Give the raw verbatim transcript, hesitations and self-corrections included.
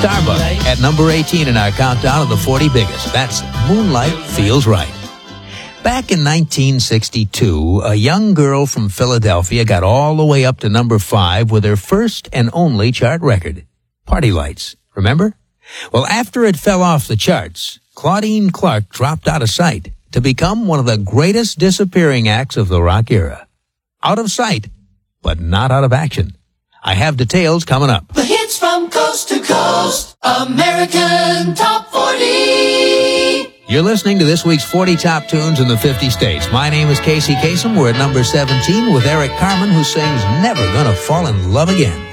Starbuck at number eighteen in our countdown of the forty biggest. That's Moonlight Feels Right. Back in nineteen sixty-two, a young girl from Philadelphia got all the way up to number five with her first and only chart record, Party Lights. Remember? Well, after it fell off the charts, Claudine Clark dropped out of sight to become one of the greatest disappearing acts of the rock era. Out of sight, but not out of action. I have details coming up. The hits from coast to coast, American Top forty. You're listening to this week's forty Top Tunes in the fifty states. My name is Casey Kasem. We're at number seventeen with Eric Carmen, who sings Never Gonna Fall in Love Again.